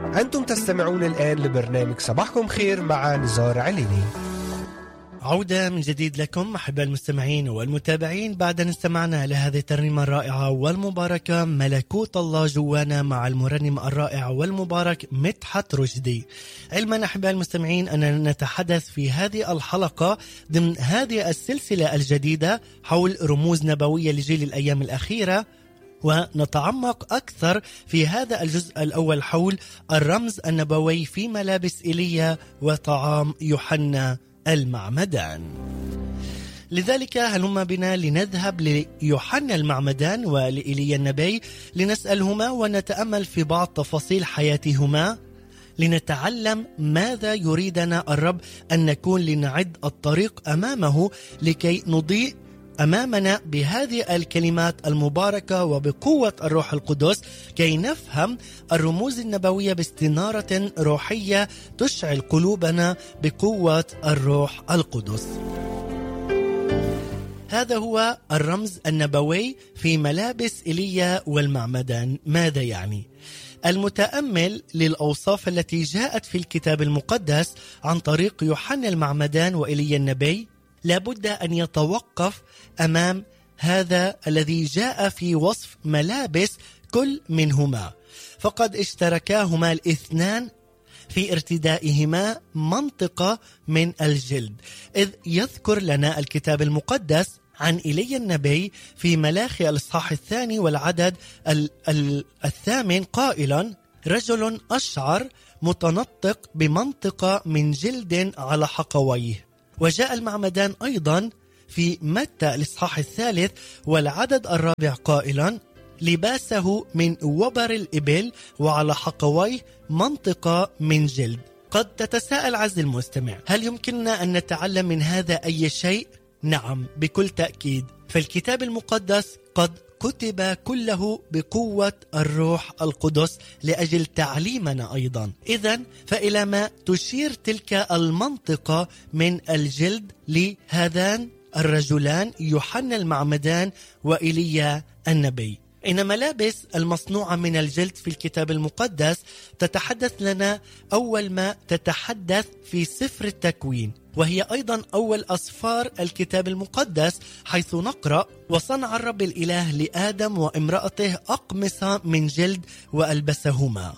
أنتم تستمعون الآن لبرنامج صباحكم خير مع نزار عليني. عودة من جديد لكم أحباء المستمعين والمتابعين بعد أن استمعنا لهذه الترنيمة الرائعة والمباركة ملكوت الله جوانا مع المرنم الرائع والمبارك مدحت رشدي. علما أحباء المستمعين أننا نتحدث في هذه الحلقة ضمن هذه السلسلة الجديدة حول رموز نبوية لجيل الأيام الأخيرة، ونتعمق أكثر في هذا الجزء الأول حول الرمز النبوي في ملابس إيليا وطعام يوحنا المعمدان. لذلك هلم بنا لنذهب ليوحنا المعمدان ولإيليا النبي لنسألهما ونتأمل في بعض تفاصيل حياتهما، لنتعلم ماذا يريدنا الرب أن نكون لنعد الطريق أمامه لكي نضيء أمامنا بهذه الكلمات المباركة وبقوة الروح القدس، كي نفهم الرموز النبوية باستنارة روحية تشعل قلوبنا بقوة الروح القدس. هذا هو الرمز النبوي في ملابس إيليا والمعمدان. ماذا يعني؟ المتأمل للأوصاف التي جاءت في الكتاب المقدس عن طريق يوحنا المعمدان وإيليا النبي لابد أن يتوقف أمام هذا الذي جاء في وصف ملابس كل منهما، فقد اشتركاهما الاثنان في ارتدائهما منطقة من الجلد، إذ يذكر لنا الكتاب المقدس عن إيليا النبي في ملاخي الإصحاح 2 والعدد 8 قائلا: رجل أشعر متنطق بمنطقة من جلد على حقويه. وجاء المعمدان أيضا في متى الإصحاح 3 والعدد 4 قائلا: لباسه من وبر الإبل وعلى حقويه منطقة من جلد. قد تتساءل عز المستمع، هل يمكننا أن نتعلم من هذا أي شيء؟ نعم، بكل تأكيد، فالكتاب المقدس قد كتب كله بقوة الروح القدس لأجل تعليمنا أيضا. إذن فإلى ما تشير تلك المنطقة من الجلد لهذان الرجلان يوحنا المعمدان وإيليا النبي؟ إن ملابس المصنوعة من الجلد في الكتاب المقدس تتحدث لنا أول ما تتحدث في سفر التكوين، وهي أيضا أول أسفار الكتاب المقدس، حيث نقرأ: وصنع الرب الإله لآدم وامرأته أقمصة من جلد وألبسهما.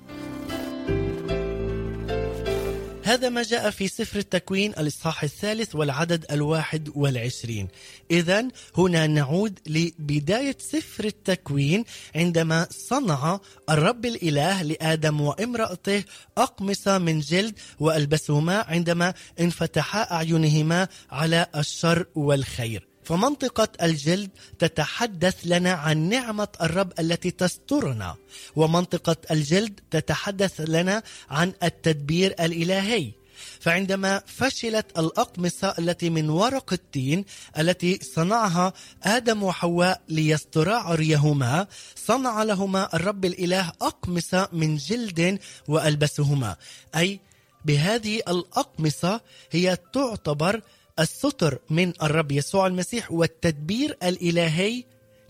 هذا ما جاء في سفر التكوين الإصحاح 3 والعدد 21. إذن هنا نعود لبداية سفر التكوين عندما صنع الرب الإله لآدم وامرأته أقمصة من جلد وألبسهما عندما انفتحا أعينهما على الشر والخير. فمنطقة الجلد تتحدث لنا عن نعمة الرب التي تسترنا، ومنطقة الجلد تتحدث لنا عن التدبير الإلهي. فعندما فشلت الأقمصة التي من ورق التين التي صنعها آدم وحواء ليسترا عريهما، صنع لهما الرب الإله أقمصة من جلد وألبسهما، أي بهذه الأقمصة هي تعتبر الستر من الرب يسوع المسيح والتدبير الإلهي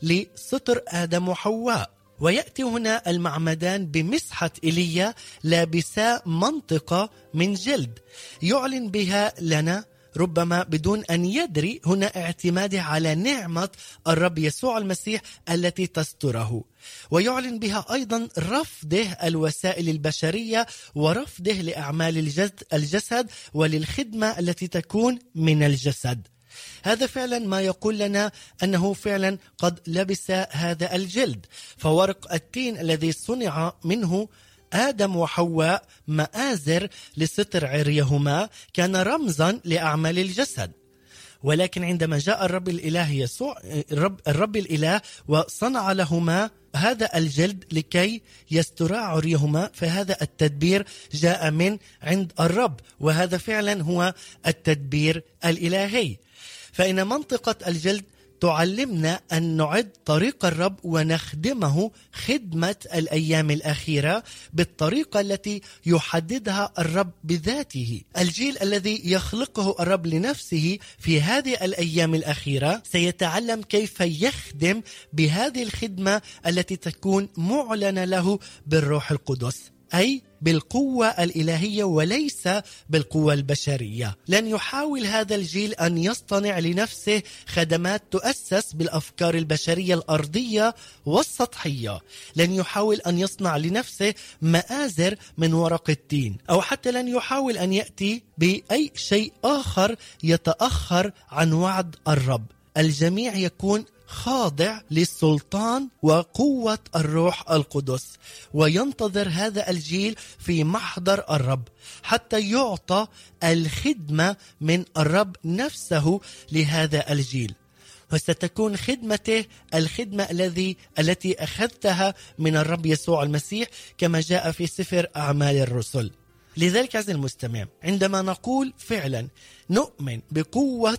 لستر آدم وحواء. ويأتي هنا المعمدان بمسحة إيليا لابسا منطقة من جلد يعلن بها لنا ربما بدون أن يدري هنا اعتماده على نعمة الرب يسوع المسيح التي تستره، ويعلن بها أيضا رفضه الوسائل البشرية ورفضه لأعمال الجسد وللخدمة التي تكون من الجسد. هذا فعلا ما يقول لنا أنه فعلا قد لبس هذا الجلد. فورق التين الذي صنع منه آدم وحواء مآزر لستر عريهما كان رمزا لأعمال الجسد، ولكن عندما جاء الرب الإله يسوع الرب الإله وصنع لهما هذا الجلد لكي يسترا عريهما، فهذا التدبير جاء من عند الرب، وهذا فعلا هو التدبير الإلهي. فإن منطقة الجلد تعلمنا أن نعد طريق الرب ونخدمه خدمة الأيام الأخيرة بالطريقة التي يحددها الرب بذاته. الجيل الذي يخلقه الرب لنفسه في هذه الأيام الأخيرة سيتعلم كيف يخدم بهذه الخدمة التي تكون معلنة له بالروح القدس، أي بالقوة الإلهية وليس بالقوة البشرية. لن يحاول هذا الجيل أن يصطنع لنفسه خدمات تؤسس بالأفكار البشرية الأرضية والسطحية. لن يحاول أن يصنع لنفسه مآزر من ورق التين، أو حتى لن يحاول أن يأتي بأي شيء آخر يتأخر عن وعد الرب. الجميع يكون خاضع للسلطان وقوة الروح القدس، وينتظر هذا الجيل في محضر الرب حتى يعطى الخدمة من الرب نفسه لهذا الجيل. وستكون خدمته الخدمة التي أخذتها من الرب يسوع المسيح كما جاء في سفر أعمال الرسل. لذلك عزيزي المستمع، عندما نقول فعلا نؤمن بقوة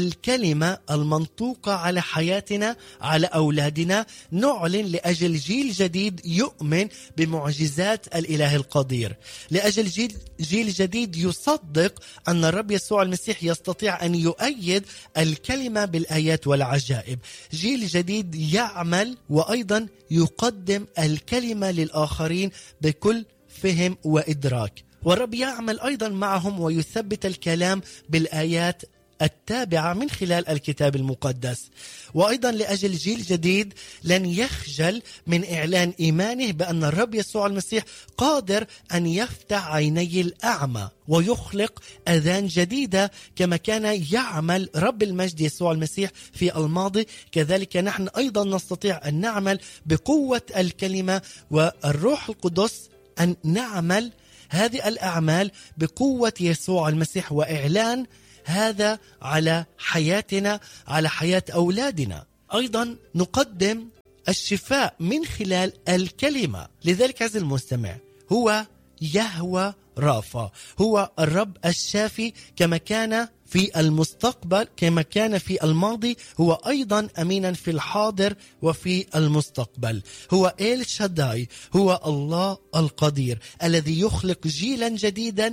الكلمة المنطوقة على حياتنا على أولادنا، نعلن لأجل جيل جديد يؤمن بمعجزات الإله القدير، لأجل جيل جديد يصدق أن الرب يسوع المسيح يستطيع أن يؤيد الكلمة بالآيات والعجائب، جيل جديد يعمل وأيضا يقدم الكلمة للآخرين بكل فهم وإدراك. والرب يعمل أيضا معهم ويثبت الكلام بالآيات التابعة من خلال الكتاب المقدس. وأيضا لأجل جيل جديد لن يخجل من إعلان إيمانه بأن الرب يسوع المسيح قادر أن يفتح عيني الأعمى ويخلق أذان جديدة كما كان يعمل رب المجد يسوع المسيح في الماضي. كذلك نحن أيضا نستطيع أن نعمل بقوة الكلمة والروح القدس، أن نعمل هذه الأعمال بقوة يسوع المسيح وإعلان هذا على حياتنا، على حياة أولادنا. أيضا نقدم الشفاء من خلال الكلمة. لذلك عزيزي المستمع، هو يهوى رافا، هو الرب الشافي كما كان في المستقبل، كما كان في الماضي، هو أيضا أمينا في الحاضر وفي المستقبل. هو إل شداي، هو الله القدير الذي يخلق جيلا جديدا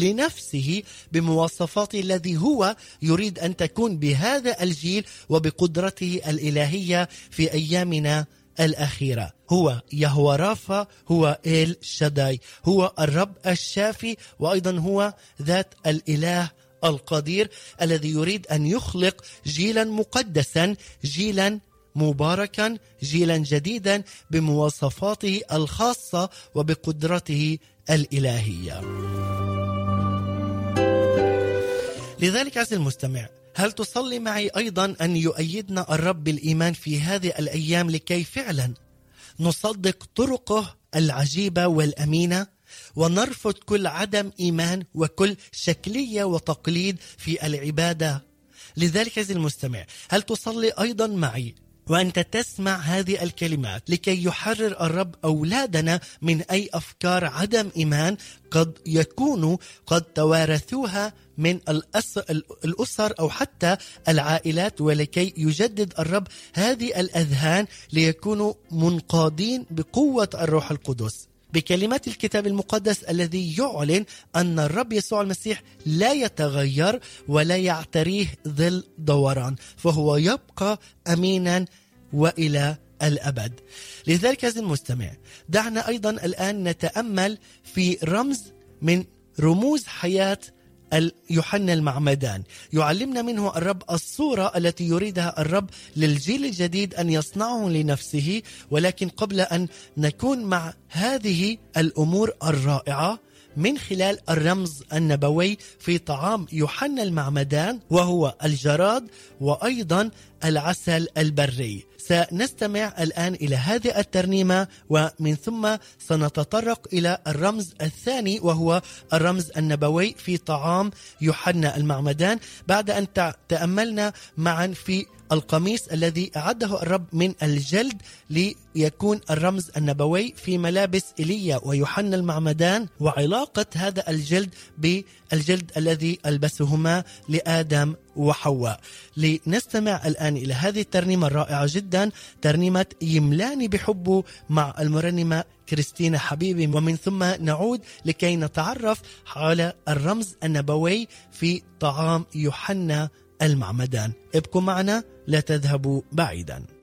لنفسه بمواصفاته الذي هو يريد أن تكون بهذا الجيل وبقدرته الإلهية في أيامنا الأخيرة. هو يهوى رافا، هو إل شداي، هو الرب الشافي، وأيضا هو ذات الإله القدير الذي يريد أن يخلق جيلا مقدسا، جيلا مباركا، جيلا جديدا بمواصفاته الخاصة وبقدرته الإلهية. لذلك عزيزي المستمع، هل تصلي معي أيضا أن يؤيدنا الرب بالإيمان في هذه الأيام لكي فعلا نصدق طرقه العجيبة والأمينة ونرفض كل عدم إيمان وكل شكلية وتقليد في العبادة؟ لذلك عزيزي المستمع، هل تصلي أيضا معي وأنت تسمع هذه الكلمات لكي يحرر الرب أولادنا من أي أفكار عدم إيمان قد يكونوا قد توارثوها من الأسر أو حتى العائلات، ولكي يجدد الرب هذه الأذهان ليكونوا منقادين بقوة الروح القدس بكلمات الكتاب المقدس الذي يعلن أن الرب يسوع المسيح لا يتغير ولا يعتريه ظل دوران، فهو يبقى أمينا وإلى الأبد. لذلك عزيزي المستمع، دعنا أيضا الآن نتأمل في رمز من رموز حياة يوحنا المعمدان. يعلمنا منه الرب الصورة التي يريدها الرب للجيل الجديد أن يصنعه لنفسه. ولكن قبل أن نكون مع هذه الأمور الرائعة من خلال الرمز النبوي في طعام يوحنا المعمدان وهو الجراد وأيضا العسل البري، سنستمع الآن إلى هذه الترنيمة ومن ثم سنتطرق إلى الرمز الثاني وهو الرمز النبوي في طعام يوحنا المعمدان، بعد أن تأملنا معا في القميص الذي أعده الرب من الجلد ليكون الرمز النبوي في ملابس إيليا ويوحنا المعمدان، وعلاقة هذا الجلد بالجلد الذي ألبسهما لآدم وحواء. لنستمع الآن إلى هذه الترنيمة الرائعة جدا، ترنيمة يملاني بحبه مع المرنمة كريستينا حبيبي، ومن ثم نعود لكي نتعرف على الرمز النبوي في طعام يوحنا المعمدان. ابقوا معنا، لا تذهبوا بعيدا.